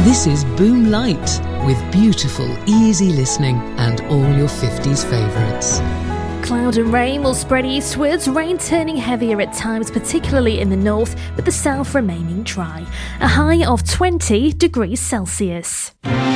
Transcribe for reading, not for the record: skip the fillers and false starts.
This is Boom Light, with beautiful, easy listening and all your 50s favourites. Cloud and rain will spread eastwards, rain turning heavier at times, particularly in the north, with the south remaining dry. A high of 20 degrees Celsius.